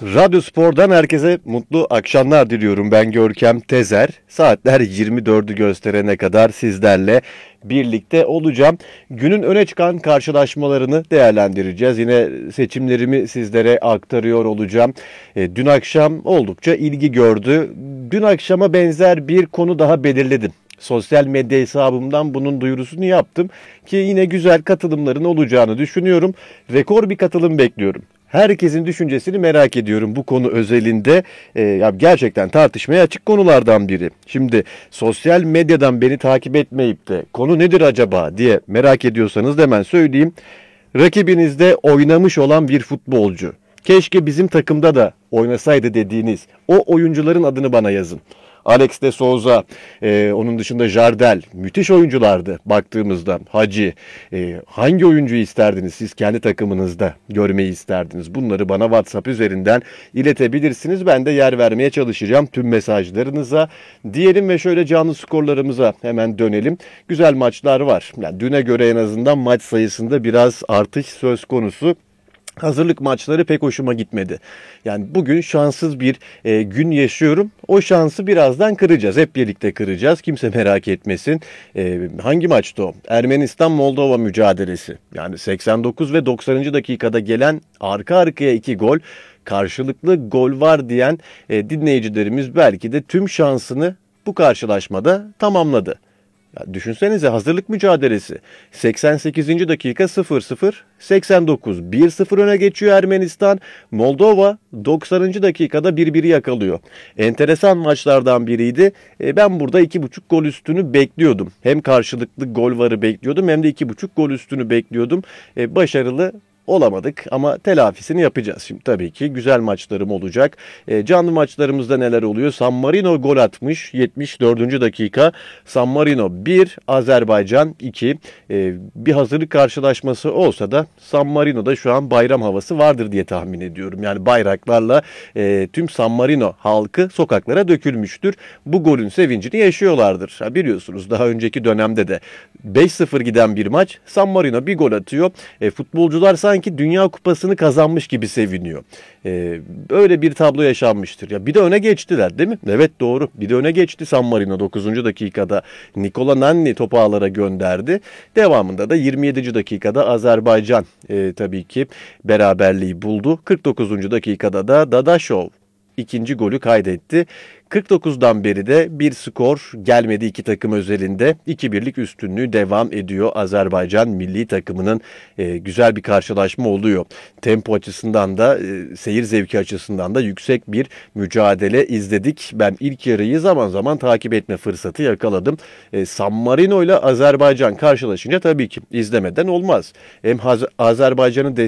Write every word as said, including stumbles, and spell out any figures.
Radyo Spor'dan herkese mutlu akşamlar diliyorum. Ben Görkem Tezer. Saatler yirmi dördü gösterene kadar sizlerle birlikte olacağım. Günün öne çıkan karşılaşmalarını değerlendireceğiz. Yine seçimlerimi sizlere aktarıyor olacağım. E, dün akşam oldukça ilgi gördü. Dün akşama benzer bir konu daha belirledim. Sosyal medya hesabımdan bunun duyurusunu yaptım ki yine güzel katılımların olacağını düşünüyorum. Rekor bir katılım bekliyorum. Herkesin düşüncesini merak ediyorum bu konu özelinde. Ee, ya gerçekten tartışmaya açık konulardan biri. Şimdi sosyal medyadan beni takip etmeyip de konu nedir acaba diye merak ediyorsanız hemen söyleyeyim. Rakibinizde oynamış olan bir futbolcu. Keşke bizim takımda da oynasaydı dediğiniz o oyuncuların adını bana yazın. Alex de Souza, e, onun dışında Jardel, müthiş oyunculardı baktığımızda. Hacı, e, hangi oyuncuyu isterdiniz siz kendi takımınızda görmeyi isterdiniz? Bunları bana WhatsApp üzerinden iletebilirsiniz. Ben de yer vermeye çalışacağım tüm mesajlarınıza. Diyelim ve şöyle canlı skorlarımıza hemen dönelim. Güzel maçlar var. Yani düne göre en azından maç sayısında biraz artış söz konusu. Hazırlık maçları pek hoşuma gitmedi. Yani bugün şanssız bir e, gün yaşıyorum. O şansı birazdan kıracağız. Hep birlikte kıracağız. Kimse merak etmesin. E, hangi maçtı o? Ermenistan-Moldova mücadelesi. Yani seksen dokuz ve doksanıncı dakikada gelen arka arkaya iki gol. Karşılıklı gol var diyen e, dinleyicilerimiz belki de tüm şansını bu karşılaşmada tamamladı. Ya düşünsenize hazırlık mücadelesi. seksen sekizinci dakika sıfır sıfır, seksen dokuz bir sıfır öne geçiyor Ermenistan. Moldova doksanıncı dakikada bir biri yakalıyor. Enteresan maçlardan biriydi. E, ben burada iki buçuk gol üstünü bekliyordum. Hem karşılıklı gol varı bekliyordum hem de iki buçuk gol üstünü bekliyordum. E, başarılı olamadık ama telafisini yapacağız. Şimdi tabii ki güzel maçlarım olacak. E, canlı maçlarımızda neler oluyor? San Marino gol atmış yetmiş dördüncü dakika. San Marino bir, Azerbaycan iki. E, bir hazırlık karşılaşması olsa da San Marino'da şu an bayram havası vardır diye tahmin ediyorum. Yani bayraklarla e, tüm San Marino halkı sokaklara dökülmüştür. Bu golün sevincini yaşıyorlardır. Ha, biliyorsunuz daha önceki dönemde de beş sıfır giden bir maç. San Marino bir gol atıyor. E, futbolcular sanki sanki Dünya Kupası'nı kazanmış gibi seviniyor. Ee, öyle bir tablo yaşanmıştır. Ya bir de öne geçtiler değil mi? Evet doğru. Bir de öne geçti San Marino dokuzuncu dakikada. Nikola Nanni topu ağlara gönderdi. Devamında da yirmi yedinci dakikada Azerbaycan e, tabii ki beraberliği buldu. kırk dokuzuncu dakikada da Dadaşov ikinci golü kaydetti. kırk dokuzdan beri de bir skor gelmedi iki takım özelinde. iki birlik üstünlüğü devam ediyor. Azerbaycan milli takımının e, güzel bir karşılaşma oluyor. Tempo açısından da e, seyir zevki açısından da yüksek bir mücadele izledik. Ben ilk yarıyı zaman zaman takip etme fırsatı yakaladım. E, San Marino ile Azerbaycan karşılaşınca tabii ki izlemeden olmaz. Hem Azerbaycan'ın